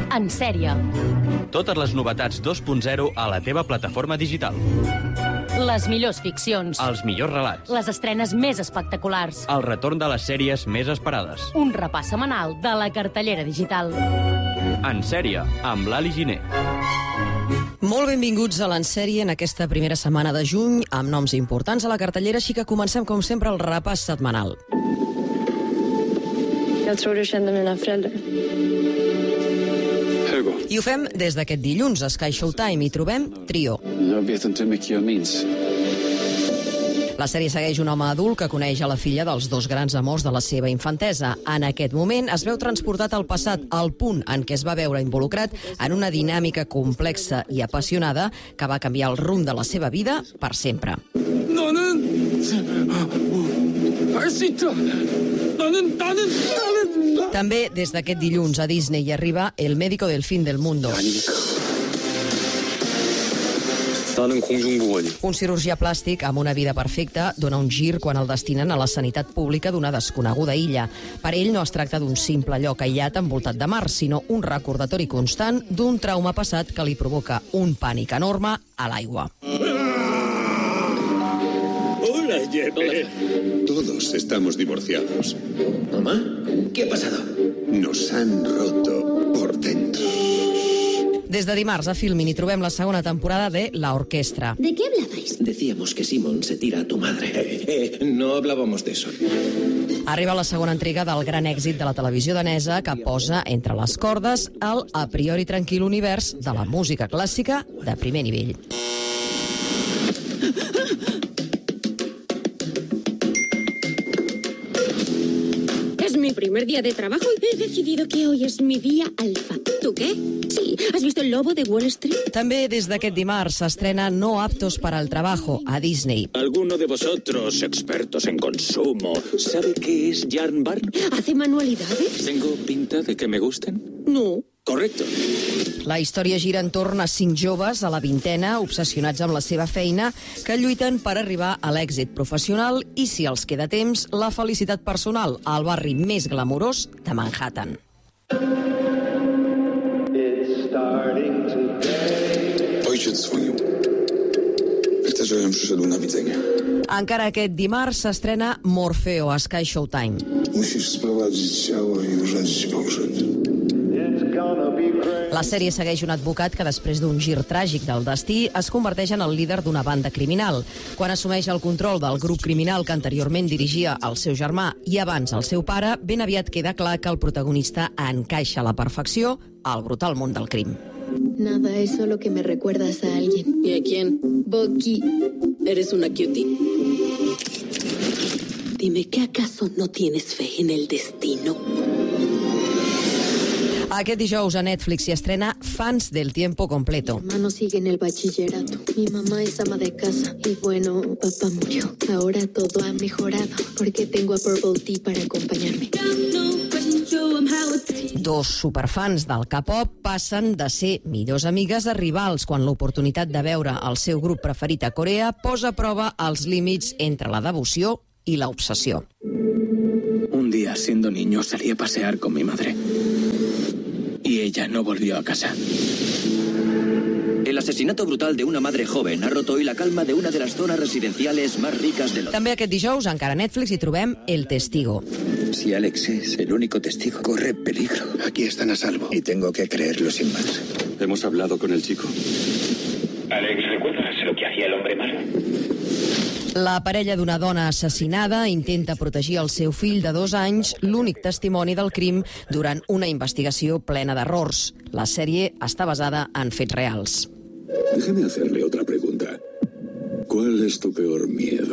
En sèrie. Totes les novetats 2.0 a la teva plataforma digital. Les millors ficcions. Els millors relats. Les estrenes més espectaculars. El retorn de les sèries més esperades. Un repàs setmanal de la cartellera digital. En sèrie, amb l'Ali Giner. Molt benvinguts a l'Ensèrie en aquesta primera setmana de juny, amb noms importants a la cartellera, així que comencem, com sempre, el repàs setmanal. Jeg tror du kjenner mine foreldre. Hugo. I ho fem des d'aquest dilluns. A Sky Showtime hi trobem Trio. Jeg vet inte hur mycket jag minns. La sèrie segueix un home adult que coneix a la filla dels dos grans amors de la seva infantesa. En aquest moment es veu transportat al passat, al punt en què es va veure involucrat en una dinàmica complexa i apassionada que va canviar el rumb de la seva vida per sempre. 나는 할 수 있다. 나는. També des d'aquest dilluns a Disney hi arriba El médico del fin del mundo. 나는 공중보건이. Un cirurgià plàstic amb una vida perfecta dona un gir quan el destinen a la sanitat pública d'una desconeguda illa. Per ell no es tracta d'un simple lloc aïllat envoltat de mar, sinó un recordatori constant d'un trauma passat que li provoca un pànic enorme a l'aigua. Hola, Jeppe. Todos estamos divorciados. ¿Mamá? ¿Qué ha pasado? Nos han roto por dentro. Des de dimarts a Filmin hi trobem la segona temporada de La Orquestra. ¿De qué hablabais? Decíamos que Simon se tira a tu madre. No hablábamos de eso. Arriba la segona entrega del gran èxit de la televisió danesa que posa entre les cordes el a priori tranquil univers de la música clàssica de primer nivell. Es mi primer día de trabajo y he decidido que hoy es mi día alfa. ¿Tú qué? Sí, ¿has visto El lobo de Wall Street? També des d'aquest dimarts s'estrena No aptos para el trabajo a Disney. ¿Alguno de vosotros, expertos en consumo, sabe qué es Yarn Bar? ¿Hace manualidades? ¿Tengo pinta de que me gusten? No. Correcto. La història gira entorn a 5 joves a la vintena, obsessionats amb la seva feina, que lluiten per arribar a l'èxit professional i, si els queda temps, la felicitat personal al barri més glamurós de Manhattan. Ojciec dzwonił. Chce, żebym przyszedł na widzenie. Encara aquest dimarts s'estrena Morfeo a Sky Showtime. Musisz sprowadzić ciało i urządzić pogrzeb. La sèrie segueix un advocat que, després d'un gir tràgic del destí, es converteix en el líder d'una banda criminal. Quan assumeix el control del grup criminal que anteriorment dirigia el seu germà i abans el seu pare, ben aviat queda clar que el protagonista encaixa a la perfecció al brutal món del crim. Nada, es solo que me recuerdas a alguien. ¿Y a quién? Bucky. Eres una cutie. Dime, ¿que acaso no tienes fe en el destino? Aquest dijous a Netflix s'hi estrena Fans del tiempo completo. Mi hermano sigue en el bachillerato. Mi mamá es ama de casa. Y bueno, papá murió. Ahora todo ha mejorado porque tengo a Purple Tea para acompañarme. Dos superfans del K-pop passen de ser millors amigues a rivals quan l'oportunitat de veure el seu grup preferit a Corea posa a prova els límits entre la devoció i l'obsessió. Un día, siendo niño, salí a pasear con mi madre. Y ella no volvió a casa. El asesinato brutal de una madre joven ha roto hoy la calma de una de las zonas residenciales más ricas de Londres. També aquest dijous, encara a Netflix, hi trobem El Testigo. Si Alex es el único testigo, corre peligro. Aquí están a salvo y tengo que creerlo sin más. Hemos hablado con el chico. Alex, ¿recuerdas lo que hacía el hombre malo? La parella d'una dona assassinada intenta protegir el seu fill de 2 anys, l'únic testimoni del crim, durant una investigació plena d'errors. La sèrie està basada en fets reals. Déjeme hacerle otra pregunta. ¿Cuál es tu peor miedo?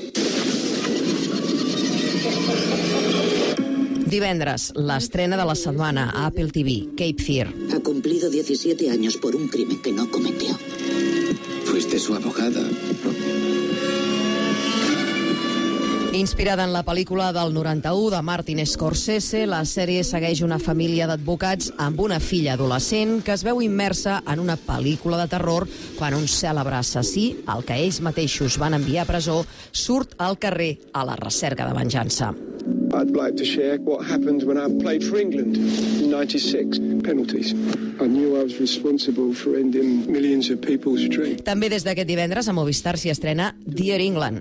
Divendres, l'estrena de la setmana a Apple TV, Cape Fear. Ha cumplido 17 años por un crimen que no cometió. Fuiste su abogada. Inspirada en la pel·lícula del 91 de Martin Scorsese, la sèrie segueix una família d'advocats amb una filla adolescent que es veu immersa en una pel·lícula de terror quan un cèlebre assassí, el que ells mateixos van enviar a presó, surt al carrer a la recerca de venjança. I'd like to share what happened when I played for England in 96. Penalties. I knew I was responsible for ending millions of people's dreams. També des d'aquest divendres a Movistar s'hi estrena Dear England.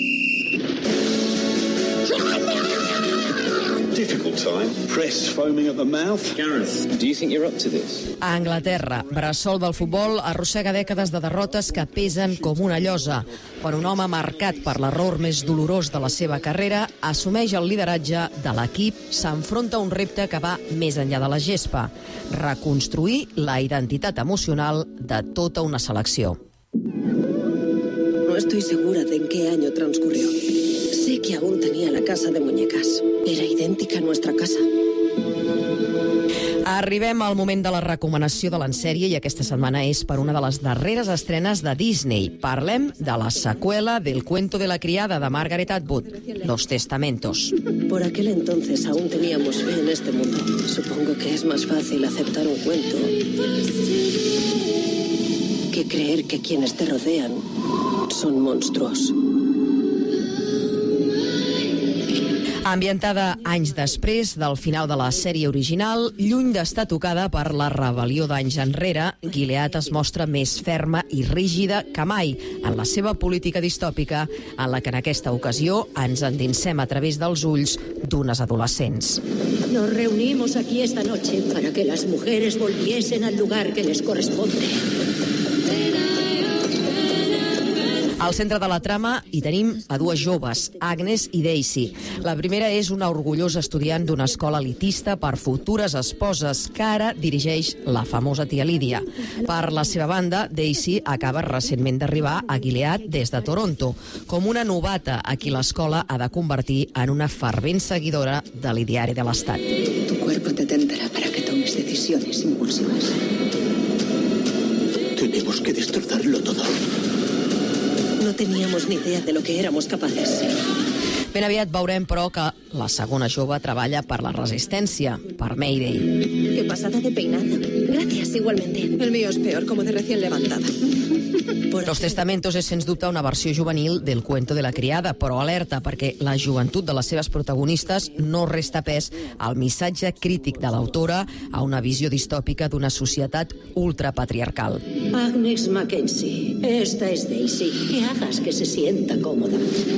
Difficult time. Press foaming at the mouth. Gareth, do you think you're up to this? A Anglaterra, bressol del futbol arrossega dècades de derrotes que pesen com una llosa. Quan un home marcat per l'error més dolorós de la seva carrera assumeix el lideratge de l'equip, s'enfronta a un repte que va més enllà de la gespa: reconstruir la identitat emocional de tota una selecció. No estoy segura de en qué año transcurrió. Sé que aún tenía la casa de muñecas. Era idèntica a nuestra casa. Arribem al moment de la recomanació de l'ensèrie i aquesta setmana és per una de les darreres estrenes de Disney. Parlem de la seqüela del Cuento de la criada de Margaret Atwood, Los Testamentos. Por aquel entonces aún teníamos fe en este mundo. Supongo que es más fácil aceptar un cuento que creer que quienes te rodean son monstruos. Ambientada anys després del final de la sèrie original, lluny d'estar tocada per la rebel·lió d'anys enrere, Gilead es mostra més ferma i rígida que mai en la seva política distòpica, en la que en aquesta ocasió ens endinsem a través dels ulls d'unes adolescents. Nos reunimos aquí esta noche para que las mujeres volviesen al lugar que les corresponde. Al centre de la trama hi tenim a dues joves, Agnes i Daisy. La primera és una orgullosa estudiant d'una escola elitista per futures esposes que ara dirigeix la famosa tia Lídia. Per la seva banda, Daisy acaba recentment d'arribar a Gilead des de Toronto, com una novata a qui l'escola ha de convertir en una fervent seguidora de l'ideari de l'Estat. Tu cuerpo te tentará para que tomes decisiones impulsivas. Tenemos que destrozarlo todo. No teníamos ni idea de lo que éramos capaces. Ben aviat veurem, però, que la segona jove treballa per la resistència, per Mayday. Qué pasada de peinado. Gracias, igualmente. El mío es peor, como de recién levantada. Los Testamentos és, sens dubte, una versió juvenil del Cuento de la criada, però alerta, perquè la joventut de les seves protagonistes no resta pes al missatge crític de l'autora a una visió distòpica d'una societat ultrapatriarcal. Agnes Mackenzie, esta es Daisy. Que hagas que se sienta cómoda.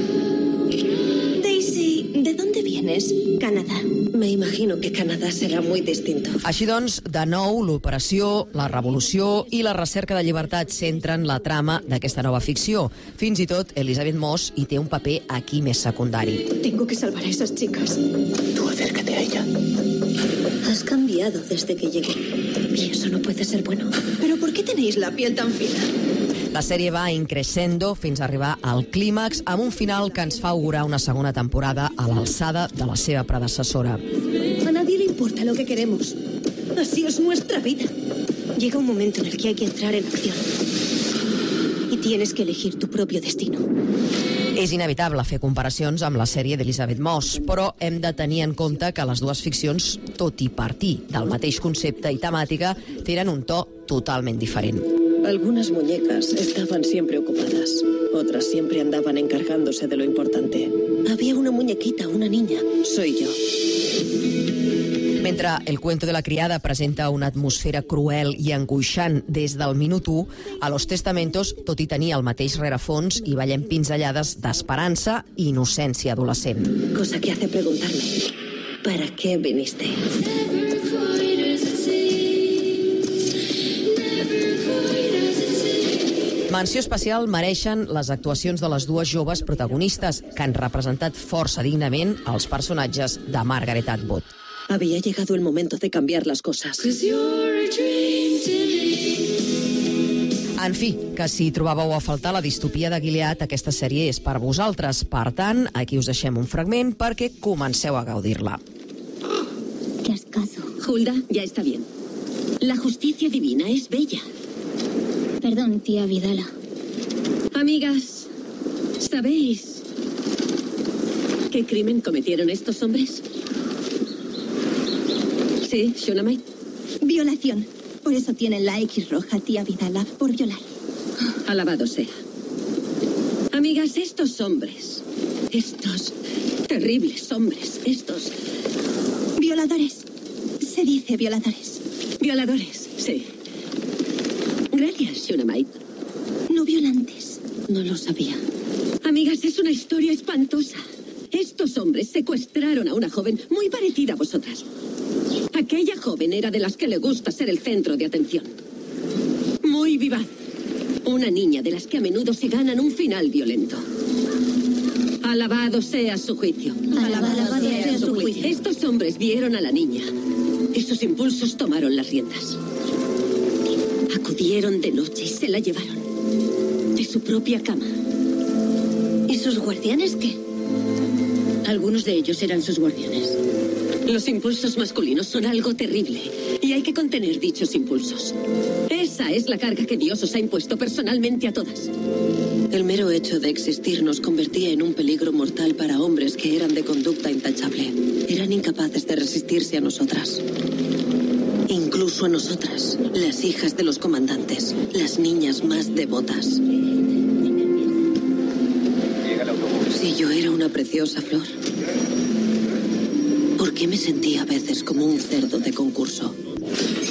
Daisy, ¿de dónde vienes? Canadá. Me imagino que Canadá será muy distinto. Així doncs, de nou, l'operació, la revolució i la recerca de llibertat centren la trama d'aquesta nova ficció. Fins i tot, Elizabeth Moss hi té un paper aquí més secundari. Tengo que salvar a esas chicas. Tú acércate a ella. Has cambiado desde que llegó. Y eso no puede ser bueno. ¿Pero por qué tenéis la piel tan fina? La sèrie va increscendo fins a arribar al clímax amb un final que ens fa augurar una segona temporada a l'alçada de la seva predecessora. A nadie le importa lo que queremos. Así es nuestra vida. Llega un momento en el que hay que entrar en acción. Y tienes que elegir tu propio destino. És inevitable fer comparacions amb la sèrie d'Elizabeth Moss, però hem de tenir en compte que les dues ficcions, tot i partir del mateix concepte i temàtica, tenen un to totalment diferent. Algunas muñecas estaban siempre ocupadas. Otras siempre andaban encargándose de lo importante. Había una muñequita, una niña. Soy yo. Mentre El Cuento de la criada presenta una atmosfera cruel i angoixant des del minut 1, a Los Testamentos, tot i tenir el mateix rerefons, hi veiem pinzellades d'esperança i innocència adolescent. Cosa que hace preguntarme, ¿para qué viniste? Menció especial mereixen les actuacions de les dues joves protagonistes, que han representat força dignament els personatges de Margaret Atwood. Había llegado el momento de cambiar las cosas. En fi, que si trobàveu a faltar la distopia de Gilead, aquesta sèrie és per vosaltres. Per tant, aquí us deixem un fragment perquè comenceu a gaudir-la. ¿Qué has caso? Hulda, ya está bien. La justicia divina es bella. Perdón, tía Vidala. Amigas, ¿sabéis qué crimen cometieron estos hombres? Sí, Shonamite. Violación. Por eso tienen la X roja, tía Vidala, por violar. Alabado sea. Amigas, estos hombres, estos Terribles hombres, estos. Violadores. Se dice violadores. Violadores, sí. Grelia Shunammite. No violantes. No lo sabía. Amigas, es una historia espantosa. Estos hombres secuestraron a una joven muy parecida a vosotras. Aquella joven era de las que le gusta ser el centro de atención. Muy vivaz. Una niña de las que a menudo se ganan un final violento. Alabado sea su juicio. Alabado sea su juicio. Estos hombres vieron a la niña y sus impulsos tomaron las riendas. Acudieron de noche y se la llevaron de su propia cama. ¿Y sus guardianes qué? Algunos de ellos eran sus guardianes. Los impulsos masculinos son algo terrible y hay que contener dichos impulsos. Esa es la carga que Dios os ha impuesto personalmente a todas. El mero hecho de existir nos convertía en un peligro mortal para hombres que eran de conducta intachable. Eran incapaces de resistirse a nosotras. Incluso a nosotras, las hijas de los comandantes, las niñas más devotas. Si yo era una preciosa flor, ¿por qué me sentía a veces como un cerdo de concurso?